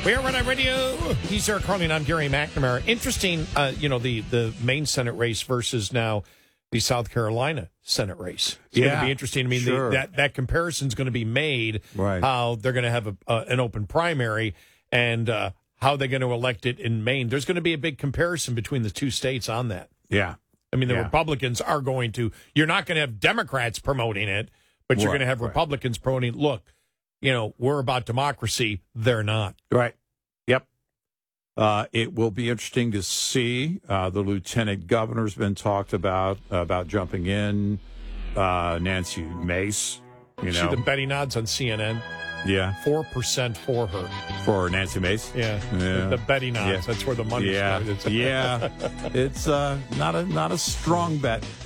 We are Red Eye Radio. He's Eric Carly, and I'm Gary McNamara. Interesting, the Maine Senate race versus now the South Carolina Senate race. It's going to be interesting. I mean, sure. that comparison is going to be made, right. How they're going to have an open primary and how they're going to elect it in Maine. There's going to be a big comparison between the two states on that. Yeah. I mean, the Republicans are going to – you're not going to have Democrats promoting it, but you're going to have Republicans promoting, look, we're about democracy. They're not. Right. Yep. It will be interesting to see. The lieutenant governor's been talked about jumping in. Nancy Mace, See the betting odds on CNN? Yeah. 4% for her. For Nancy Mace? Yeah. The betting odds. That's where the money's going. Yeah. It's not a strong bet.